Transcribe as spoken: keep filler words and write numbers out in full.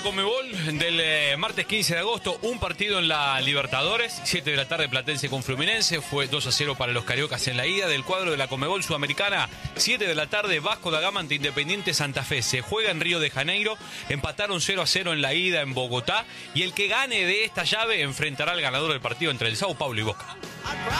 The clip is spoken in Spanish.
Conmebol del eh, martes quince de agosto, un partido en la Libertadores, siete de la tarde Platense con Fluminense, fue dos a cero para los cariocas en la ida. Del cuadro de la Conmebol Sudamericana, siete de la tarde Vasco da Gama ante Independiente Santa Fe, se juega en Río de Janeiro, empataron cero a cero en la ida en Bogotá, y el que gane de esta llave enfrentará al ganador del partido entre el Sao Paulo y Boca.